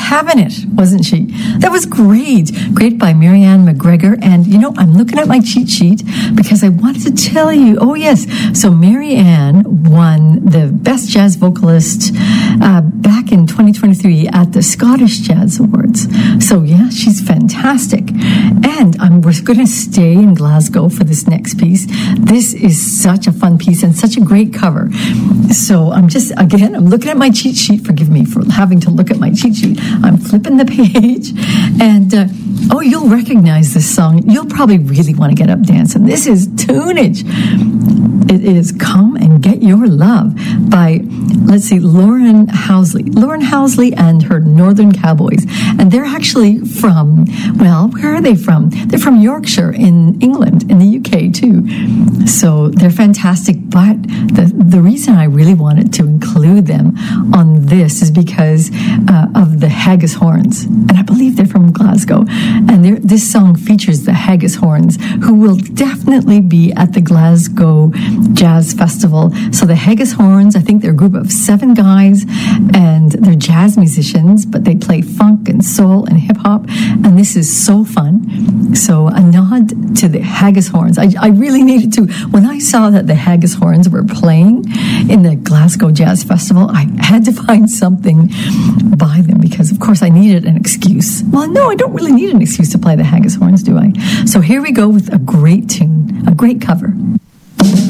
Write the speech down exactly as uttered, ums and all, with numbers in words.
having it, wasn't she? That was great. Great by Marianne McGregor. And, you know, I'm looking at my cheat sheet because I wanted to tell you, oh, yes. So Marianne won the Best Jazz Vocalist uh, back in twenty twenty-three at the Scottish Jazz Awards. So, yeah, she's fantastic. And I'm, we're going to stay in Glasgow for this next piece. This is such a fun piece and such a great cover. So I'm just, again, I'm looking at my cheat sheet. Forgive me for having to look at my cheat sheet. I'm flipping the page. And, uh, oh, you'll recognize this song. You'll probably really want to get up dancing. This is Tunage. It is Come and Get Your Love by, let's see, Lauren Housley. Lauren Housley and her Northern Cowboys. And they're actually from, well, where are they from? They're from Yorkshire in England, in the U K too. So they're fantastic. But the, the reason I really wanted to include them on this is because uh, of the Haggis Horns. And I believe they're from Glasgow. And this song features the Haggis Horns, who will definitely be at the Glasgow Jazz Festival. So the Haggis Horns, I think they're a group of seven guys, and they're jazz musicians, but they play funk and soul and hip hop, and this is so fun. So a nod to the Haggis Horns. I, I really needed to, when I saw that the Haggis Horns were playing in the Glasgow Jazz Festival, I had to find something by them because, of course, I needed an excuse. Well, no, I don't really need an excuse to play the Haggis Horns, do I? So here we go with a great tune, a great cover.